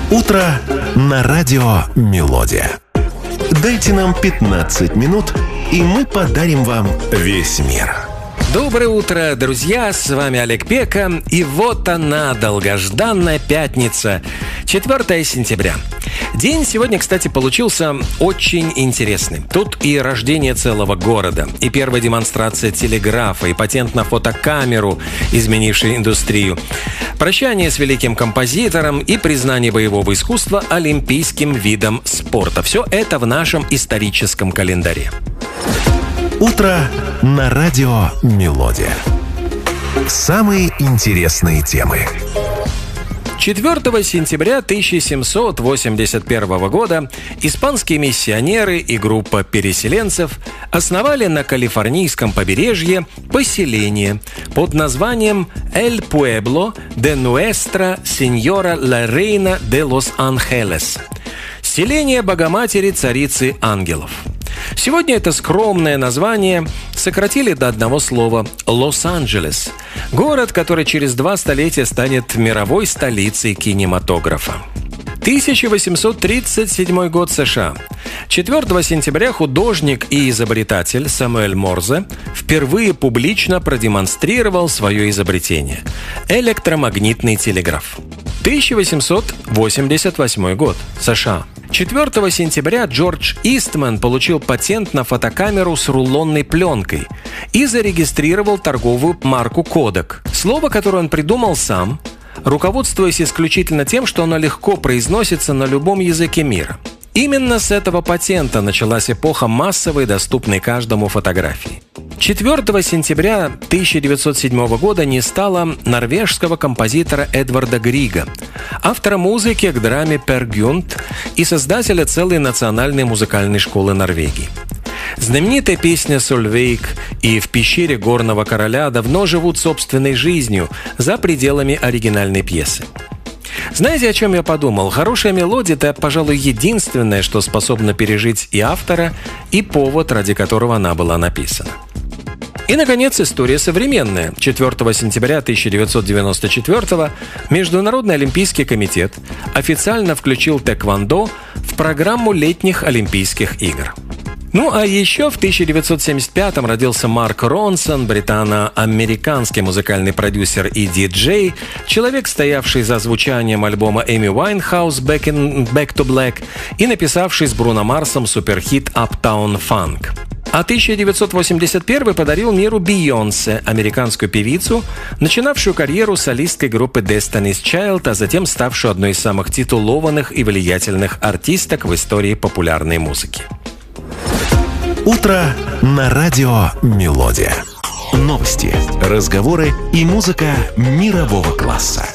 Утро на радио «Мелодия». Дайте нам 15 минут, и мы подарим вам весь мир. Доброе утро, друзья! С вами Олег Пека. И вот она, долгожданная пятница, 4 сентября. День сегодня, кстати, получился очень интересный. Тут и рождение целого города, и первая демонстрация телеграфа, и патент на фотокамеру, изменивший индустрию, прощание с великим композитором и признание боевого искусства олимпийским видом спорта. Все это в нашем историческом календаре. Утро на радио «Мелодия». Самые интересные темы. 4 сентября 1781 года испанские миссионеры и группа переселенцев основали на калифорнийском побережье поселение под названием «El Pueblo de Nuestra Señora la Reina de los Ángeles» – селение Богоматери Царицы Ангелов. Сегодня это скромное название сократили до одного слова – Лос-Анджелес, город, который через 2 столетия станет мировой столицей кинематографа. 1837 год, США. 4 сентября художник и изобретатель Самуэль Морзе впервые публично продемонстрировал свое изобретение – электромагнитный телеграф. 1888 год, США. 4 сентября Джордж Истман получил патент на фотокамеру с рулонной пленкой и зарегистрировал торговую марку Kodak. Слово, которое он придумал сам, руководствуясь исключительно тем, что оно легко произносится на любом языке мира. Именно с этого патента началась эпоха массовой, доступной каждому фотографии. 4 сентября 1907 года не стало норвежского композитора Эдварда Грига, автора музыки к драме «Пер Гюнт» и создателя целой национальной музыкальной школы Норвегии. Знаменитая песня «Сольвейк» и «В пещере горного короля» давно живут собственной жизнью за пределами оригинальной пьесы. Знаете, о чем я подумал? Хорошая мелодия – это, пожалуй, единственное, что способно пережить и автора, и повод, ради которого она была написана. И, наконец, история современная. 4 сентября 1994 Международный олимпийский комитет официально включил тэквондо в программу летних Олимпийских игр. Ну а еще в 1975-м родился Марк Ронсон, британо-американский музыкальный продюсер и диджей, человек, стоявший за звучанием альбома Эми Уайнхаус «Back to Black» и написавший с Бруно Марсом суперхит «Uptown Funk». А 1981 подарил миру Бейонсе, американскую певицу, начинавшую карьеру солисткой группы Destiny's Child, а затем ставшую одной из самых титулованных и влиятельных артисток в истории популярной музыки. Утро на радио «Мелодия». Новости, разговоры и музыка мирового класса.